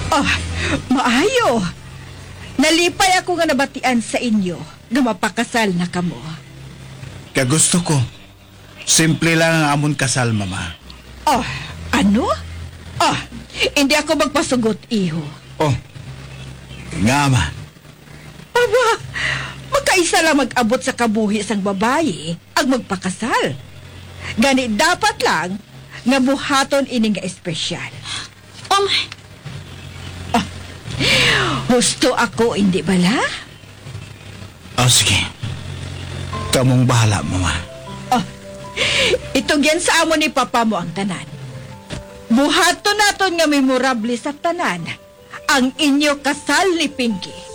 Oh, maayo. Nalipay ako nga nabatian sa inyo nga mapakasal na kamo. Kagusto ko. Simple lang ang amon kasal, mama. Oh, ano? Oh, hindi ako magpasugot, iho. Oh, nga, ma. Aba, magkaisa lang mag-abot sa kabuhi sang babayi ang magpakasal. Gani dapat lang nga buhaton ini nga espesyal. Husto ako, hindi bala? Oh, sige. Kamong bahala, mama. Oh, ito yan sa amo ni papa mo ang tanan. Buhaton naton nga memorable sa tanan ang inyo kasal ni Pinky.